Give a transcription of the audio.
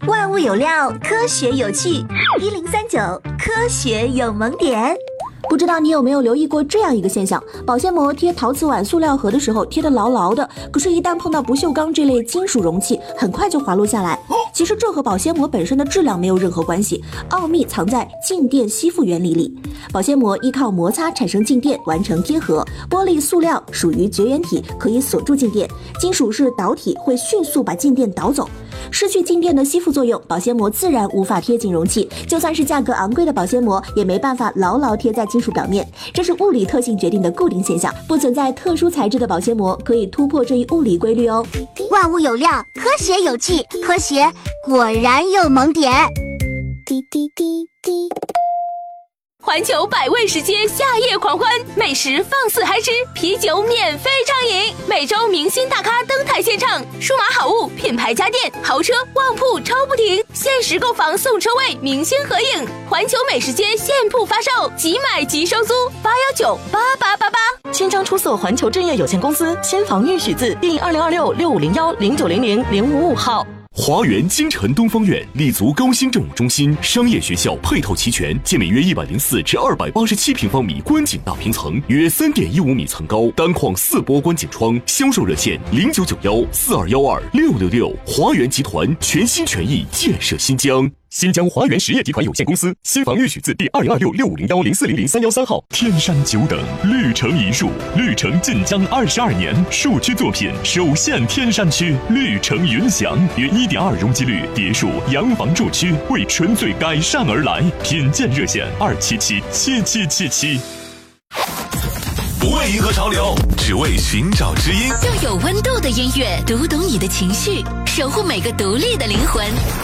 万物有料，科学有趣。1039科学有萌点。 不知道你有没有留意过这样一个现象，保鲜膜贴陶瓷碗、塑料盒的时候贴得牢牢的，可是一旦碰到不锈钢这类金属容器，很快就滑落下来。其实这和保鲜膜本身的质量没有任何关系，奥秘藏在静电吸附原理里。保鲜膜依靠摩擦产生静电完成贴合，玻璃、塑料属于绝缘体，可以锁住静电，金属是导体，会迅速把静电导走。失去静电的吸附作用，保鲜膜自然无法贴紧容器，就算是价格昂贵的保鲜膜，也没办法牢牢贴在金属表面，这是物理特性决定的固定现象，不存在特殊材质的保鲜膜可以突破这一物理规律哦。 万物有料，科学有趣，科学果然有萌点。滴滴滴滴。 环球百味食街夏夜狂欢，美食放肆嗨吃，啤酒免费畅饮，每周明星大咖登台献唱，数码好物、品牌家电、豪车、旺铺超不停，限时购房送车位，明星合影。环球美食街现铺发售，即买即收租，8198888。 签章出售环球正业有限公司，先房预许字第202665010900-055号。 华园京城东方院立足高新政务中心，商业学校配套齐全，建每约104至287平方米观景大平层，约3.15米层高，单框4波观景窗。销售热线099142126666。华园集团全心全意建设新疆。新疆华园实业集团有限公司，新房预许字第2026650104003113号。天山久等，绿城一树，绿城晋江22年，树区作品首现天山区，绿城云祥，约1.2容积率别墅、洋房住区，为纯粹改善而来。品鉴热线277777777。 不为迎合潮流，只为寻找知音。 用有温度的音乐读懂你的情绪，守护每个独立的灵魂。